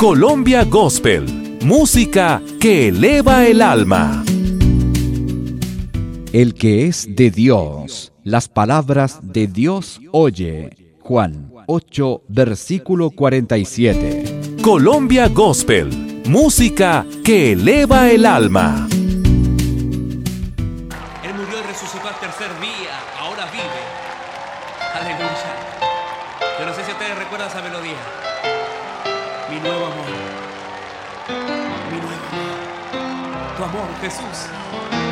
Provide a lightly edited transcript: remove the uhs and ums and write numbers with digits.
Colombia Gospel, música que eleva el alma. El que es de Dios, las palabras de Dios oye. Juan 8, versículo 47. Colombia Gospel, música que eleva el alma. Él murió y resucitó al tercer día, ahora vive. Aleluya. Yo no sé si ustedes recuerdan esa melodía. Mi nuevo amor. Mi nuevo amor. Tu amor, Jesús.